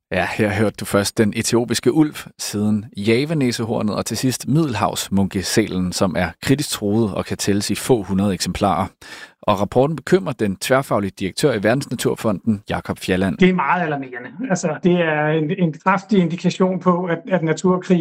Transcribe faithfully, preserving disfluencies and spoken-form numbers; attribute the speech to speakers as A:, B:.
A: Ja, her hørte du først den etiopiske ulv, siden javanæsehornet og til sidst middelhavsmunkesælen, som er kritisk truet og kan tælles i få hundrede eksemplarer. Og rapporten bekymrer den tværfaglige direktør i Verdensnaturfonden, Jakob Fjalland.
B: Det er meget alarmerende. Altså, det er en, en kraftig indikation på, at, at naturkrig